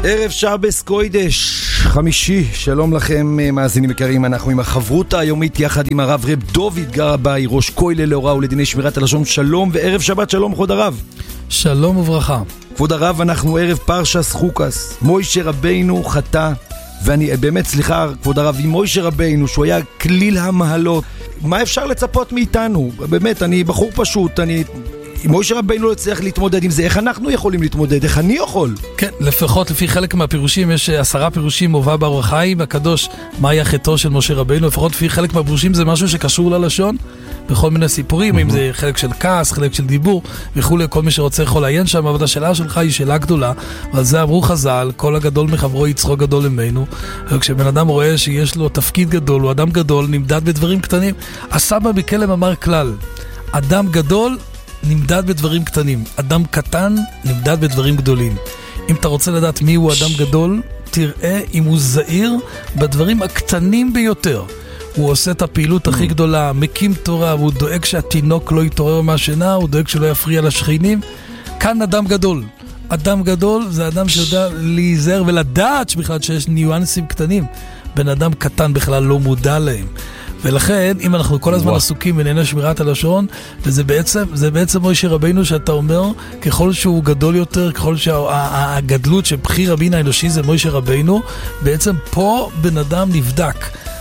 ערב שבס קוידש, חמישי, שלום לכם מאזינים יקרים, אנחנו עם החברותה היומית יחד עם הרב רב דוד גרבאי, ראש כולל להוראה ולדיני שמירת הלשון, שלום וערב שבת, שלום כבוד הרב. שלום וברכה. כבוד הרב, אנחנו ערב פרשס חוקס, מוישה רבינו חטא, ואני באמת סליחה כבוד הרב, עם מוישה רבינו שהוא היה כליל המעלות, מה אפשר לצפות מאיתנו? באמת, אני בחור פשוט, אם מוישה רבינו לא הצליח להתמודד עם זה, איך אנחנו יכולים להתמודד? איך אני יכול? כן, לפחות לפי חלק מהפירושים, יש 10 פירושים מובא באור החיים הקדוש, מה היה חטאו של משה רבינו, לפחות לפי חלק מהפירושים זה משהו שקשור ללשון, בכל מיני סיפורים, אם זה חלק של כעס, חלק של דיבור, וכו', כל מי שרוצה יכול לעיין שם, אבל השאלה שלך היא שאלה גדולה, ועל זה אמרו חז"ל, כל הגדול מחברו יצחוק גדול ממנו, וכשבן אדם רואה שיש לו תפקיד גדול, הוא אדם גדול, נמדד בדברים קטנים, הסבא בכלם אמר כלל, אדם גדול נמדד בדברים קטנים, אדם קטן נמדד בדברים גדולים. אם אתה רוצה לדעת מי הוא אדם גדול, תראה אם הוא זהיר בדברים הקטנים ביותר. הוא עושה את הפעילות הכי גדולה, מקים תורה, והוא דואג שהתינוק לא יתעורר מהשינה, הוא דואג שלא יפריע לשכנים. כאן אדם גדול. אדם גדול זה אדם שיודע להיזהר ולדעת שבכלל שיש ניואנסים קטנים. בן אדם קטן בכלל לא מודע להם. ולכן, אם אנחנו כל הזמן עסוקים בענייני שמירת הלשון, וזה בעצם מוישה רבינו שאתה אומר, ככל שהוא גדול יותר, ככל שהגדלות שבחיר רבין האנושי זה מוישה רבינו, בעצם פה בן אדם נבדק.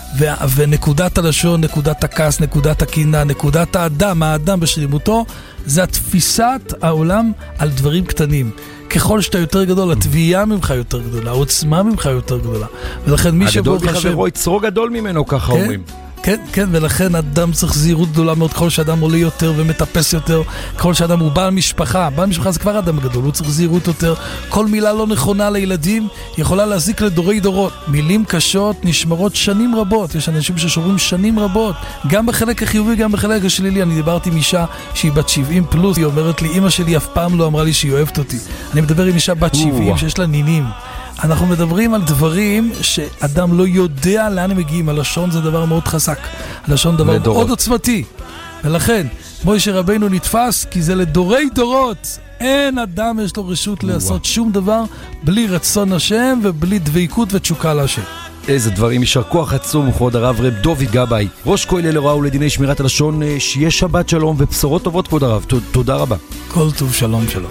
ונקודת הלשון, נקודת הכעס, נקודת הקינה, נקודת האדם בשלימותו, זה התפיסת העולם על דברים קטנים. ככל שאתה יותר גדול, התביעה ממך יותר גדולה, העוצמה ממך יותר גדולה. ולכן מי שבו הגדול מחברו יצרו גדול ממנו, ככה אומרים. כן, כן, ולכן אדם צריך זהירות גדולה מאוד, ככל שאדם עולה יותר ומטפס יותר, ככל שאדם הוא בעל משפחה זה כבר אדם גדול, הוא צריך זהירות יותר, כל מילה לא נכונה לילדים יכולה להזיק לדורי דורות, מילים קשות נשמרות שנים רבות, יש אנשים ששומרים שנים רבות, גם בחלק החיובי, גם בחלק השלילי. אני דיברתי עם אישה שהיא בת 70 פלוס, היא אומרת לי, אמא שלי אף פעם לא אמרה לי שהיא אוהבת אותי. אני מדבר עם אישה בת 70 שיש לה נינים. אנחנו מדברים על דברים שאדם לא יודע לאן הם מגיעים. הלשון זה דבר מאוד חזק, הלשון דבר מאוד עוצמתי, ולכן מוישה רבינו נתפס כי זה לדורי דורות. אין אדם יש לו רשות לעשות שום דבר בלי רצון השם ובלי דביקות ותשוקה להשם. איזה דברים, יישר כוח עצום כבוד הרב רב דוד גרבאי, ראש כולל להוראה ולדיני שמירת הלשון. שיהיה שבת שלום ובשורות טובות כבוד הרב, תודה רבה. כל טוב, שלום שלום.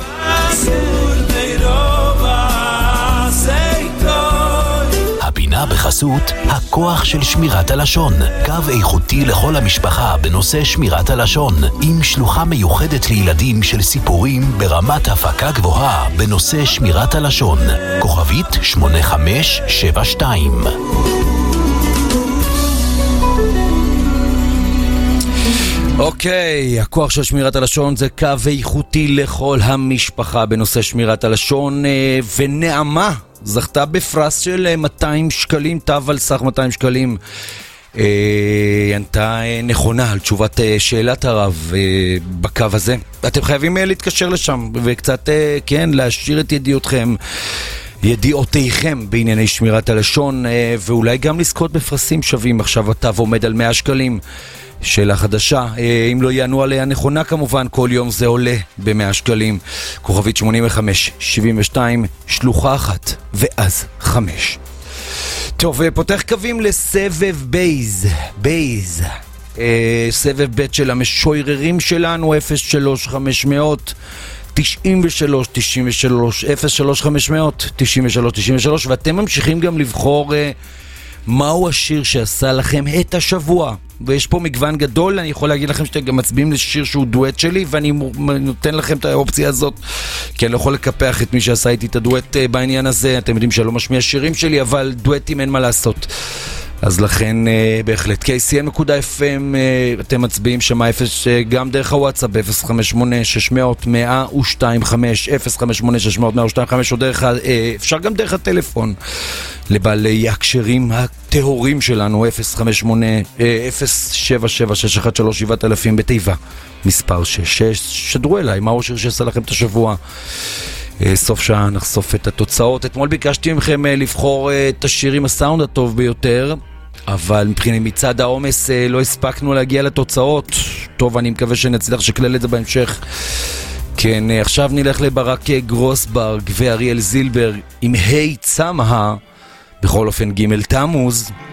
הפינה בחסות הכוח של שמירת הלשון, קו איכותי לכל המשפחה בנושא שמירת הלשון, עם שלוחה מיוחדת לילדים של סיפורים ברמת הפקה גבוהה בנושא שמירת הלשון, כוכבית 8572. אוקיי, הכוח של שמירת הלשון זה קו איכותי לכל המשפחה בנושא שמירת הלשון, ונעמה זכתה בפרס של 200 שקלים, תו על סך 200 שקלים. ענתה נכונה על תשובת שאלת הרב בקו הזה. אתם חייבים להתקשר לשם וקצת, כן, להשאיר את ידיעותיכם בענייני שמירת הלשון, ואולי גם לזכות בפרסים שווים. עכשיו התו עומד על 100 שקלים. שאלה חדשה, אם לא יענו עליה נכונה כמובן, כל יום זה עולה ב100 שקלים. כוכבית 8572, שלוחה 1 ואז 5. טוב, פותח קווים לסבב בייז. סבב ב' של המשוררים שלנו, 03500 93 93 03500 93 93, ואתם ממשיכים גם לבחור מהו השיר שעשה לכם את השבוע. ויש פה מגוון גדול, אני יכול להגיד לכם שאתם גם מצביעים לשיר שהוא דואט שלי, ואני נותן לכם את האופציה הזאת, כי אני לא יכול לקפח את מי שעשה איתי את הדואט בעניין הזה. אתם יודעים שלא משמיע שירים שלי, אבל דואטים אין מה לעשות. אז לכן בהחלט KCN.FM, אתם מצביעים שמה גם דרך הוואטסאפ 058-600-125 058-600-125, או דרך אפשר גם דרך הטלפון לבעלי הקשרים הטהורים שלנו 058-077-613-7000 בתיבה מספר 6. שדרו אליי מה הוא שיר שעשה לכם את השבוע. סוף שעה נחשוף את התוצאות. אתמול ביקשתי מכם לבחור את השיר עם הסאונד הטוב ביותר, אבל מבחינת מצד העומס לא הספקנו להגיע לתוצאות. טוב, אני מקווה שנצליח שקלל את זה בהמשך, כן, עכשיו נלך לברק גרוסברג ואריאל זילברג עם היי צמאה, בכל אופן ג' תמוז.